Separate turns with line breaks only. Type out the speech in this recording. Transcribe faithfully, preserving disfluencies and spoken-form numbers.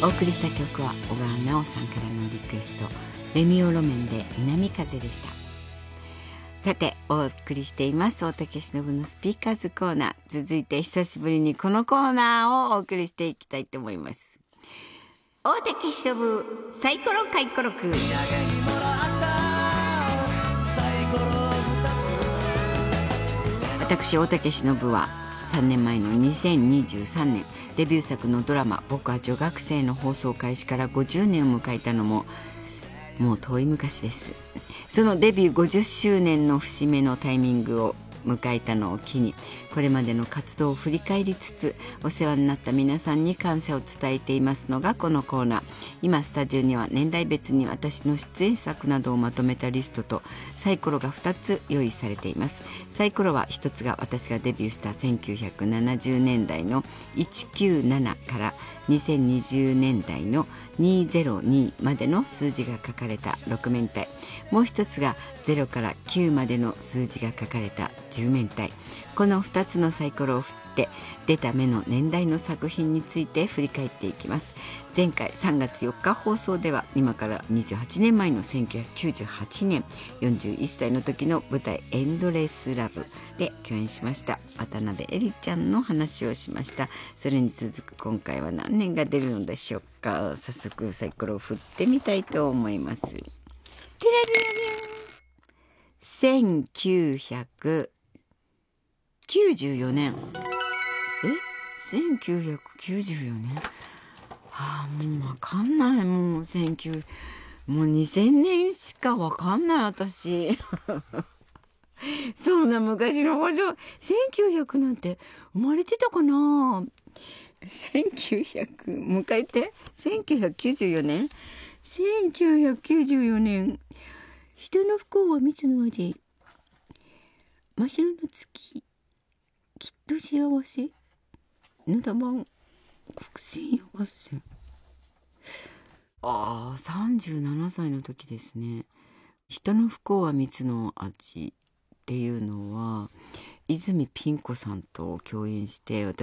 お送りした曲は小川奈緒さんからのリクエスト、レミオロメンで南風でした。さて、お送りしています大竹しのぶのスピーカーズコーナー。続いて久しぶりにこのコーナーをお送りしていきたいと思います。大竹しのぶサイコロ回顧録。私大竹しのぶはさんねんまえのにせんにじゅうさんねん、デビュー作のドラマ「僕は女学生」の放送開始からごじゅうねんを迎えたのももう遠い昔です。そのデビューごじゅっしゅうねんの節目のタイミングを迎えたのを機に、これまでの活動を振り返りつつ、お世話になった皆さんに感謝を伝えていますのがこのコーナー。今スタジオには年代別に私の出演作などをまとめたリストとサイコロがふたつ用意されています。サイコロはひとつが私がデビューしたせんきゅうひゃくななじゅうねんだいのいちきゅうななからにせんにじゅうねんだいのにせんにまでの数字が書かれたろくめんたい、もう一つがゼロからきゅうまでの数字が書かれたじゅうめんたい。このふたつのサイコロを振って出た目の年代の作品について振り返っていきます。前回さんがつよっか放送では今からにじゅうはちねんまえのせんきゅうひゃくきゅうじゅうはちねん、よんじゅういっさいの時の舞台エンドレスラブで共演しました渡辺えりちゃんの話をしました。それに続く今回は何年が出るのでしょうか。早速サイコロを振ってみたいと思います。ティラリラリンせんきゅうひゃくきゅうじゅうよねん。えせんきゅうひゃくきゅうじゅうよねん、はあ、もうわかんない。もうせんきゅうもうにせんねんしかわかんない私そんな昔のことせんきゅうひゃくなんて生まれてたかな。せんきゅうひゃく迎えてせんきゅうひゃくきゅうじゅうよねんせんきゅうひゃくきゅうじゅうよねん、人の不幸は蜜の味、真昼の月、きっと幸せ、野田版国戦夜合戦。ああ、さんじゅうななさいの時ですね。人の不幸は蜜の味っていうのは泉ピン子さんと共演して、私